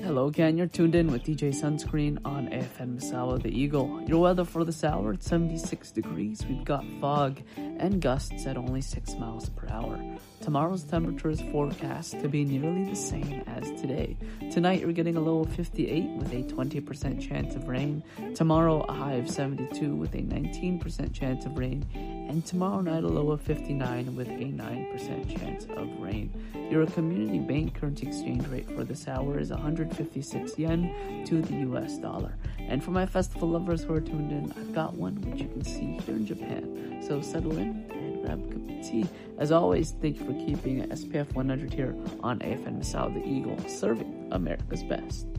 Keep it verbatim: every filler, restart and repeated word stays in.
Hello again, you're tuned in with D J Sunscreen on A F M Misawa the Eagle. Your weather for this hour at seventy-six degrees. We've got fog and gusts at only six miles per hour. Tomorrow's temperature is forecast to be nearly the same as today. Tonight you're getting a low of fifty-eight with a twenty percent chance of rain. Tomorrow a high of seventy-two with a nineteen percent chance of rain. And tomorrow night a low of fifty-nine with a nine percent chance of rain. Your community bank currency exchange rate for this hour is one hundred fifty-six yen to the U S dollar. And for my festival lovers who are tuned in, I've got one which you can see here in Japan. So settle in and grab a cup of tea. As always, thank you for keeping S P F one hundred here on A F M Misawa the Eagle, serving America's best.